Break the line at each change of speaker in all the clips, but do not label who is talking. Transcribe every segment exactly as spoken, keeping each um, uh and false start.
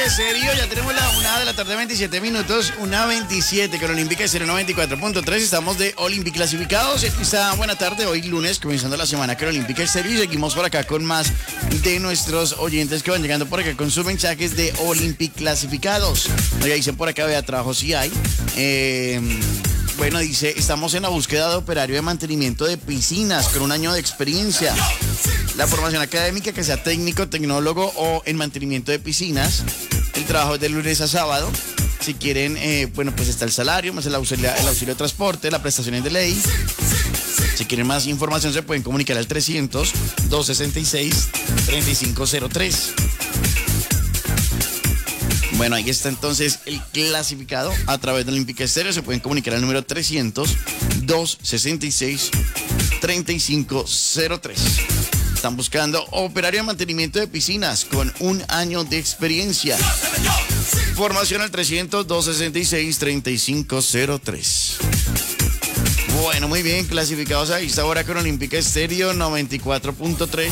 Olímpica Estéreo. Ya tenemos la una de la tarde, veintisiete minutos, una veintisiete con Olímpica Estéreo noventa y cuatro punto tres. Estamos de Olímpica clasificados. Esta buena tarde, hoy lunes, comenzando la semana con Olímpica Estéreo. Y seguimos por acá con más de nuestros oyentes que van llegando por acá con sus mensajes de Olímpica clasificados. Oiga, dicen por acá, vea, trabajo sí hay. Eh... Bueno, dice, estamos en la búsqueda de operario de mantenimiento de piscinas con un año de experiencia. La formación académica, que sea técnico, tecnólogo o en mantenimiento de piscinas. El trabajo es de lunes a sábado. Si quieren, eh, bueno, pues está el salario, más el auxilio, el auxilio de transporte, las prestaciones de ley. Si quieren más información, se pueden comunicar al trescientos, doscientos sesenta y seis, treinta y cinco cero tres. Bueno, ahí está entonces el clasificado a través de Olímpica Estéreo. Se pueden comunicar al número trescientos, doscientos sesenta y seis, treinta y cinco cero tres. Están buscando operario de mantenimiento de piscinas con un año de experiencia. Formación al trescientos, doscientos sesenta y seis, treinta y cinco cero tres. Bueno, muy bien, clasificados ahí está ahora con Olímpica Estéreo noventa y cuatro punto tres.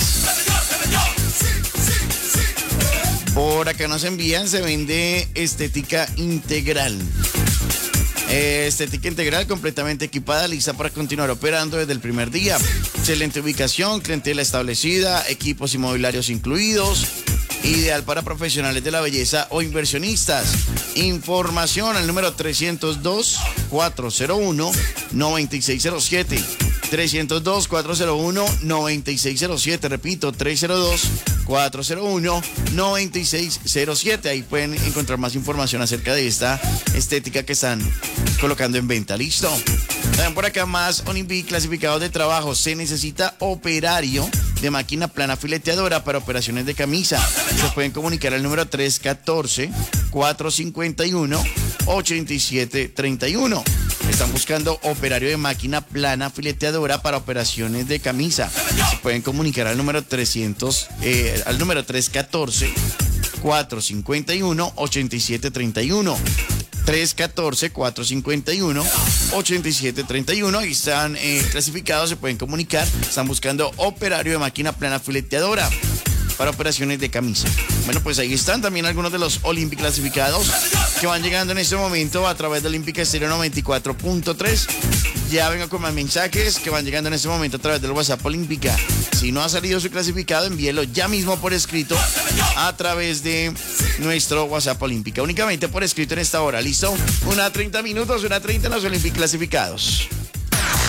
Por acá nos envían, se vende estética integral. Eh, estética integral completamente equipada, lista para continuar operando desde el primer día. Excelente ubicación, clientela establecida, equipos inmobiliarios incluidos. Ideal para profesionales de la belleza o inversionistas. Información al número trescientos dos, cuatrocientos uno, noventa y seis cero siete. trescientos dos, cuatrocientos uno, noventa y seis cero siete. Repito, trescientos dos, cuatrocientos uno, noventa y seis cero siete. Ahí pueden encontrar más información acerca de esta estética que están colocando en venta. ¿Listo? También por acá más Olímpica clasificados de trabajo. Se necesita operario de máquina plana fileteadora para operaciones de camisa. Se pueden comunicar al número tres uno cuatro, cuatro cinco uno, ocho siete tres uno. Están buscando operario de máquina plana fileteadora para operaciones de camisa. Se pueden comunicar al número trescientos, eh, al número tres uno cuatro, cuatro cinco uno, ocho siete tres uno. tres uno cuatro, cuatro cinco uno, ocho siete tres uno. Ahí están eh, clasificados, se pueden comunicar. Están buscando operario de máquina plana fileteadora para operaciones de camisa. Bueno, pues ahí están también algunos de los Olímpica clasificados que van llegando en este momento a través de Olímpica Estéreo noventa y cuatro punto tres. Ya vengo con más mensajes que van llegando en este momento a través del WhatsApp Olímpica. Si no ha salido su clasificado, envíelo ya mismo por escrito a través de nuestro WhatsApp Olímpica. Únicamente por escrito en esta hora, ¿listo? Una treinta minutos, una treinta en los Olímpica clasificados.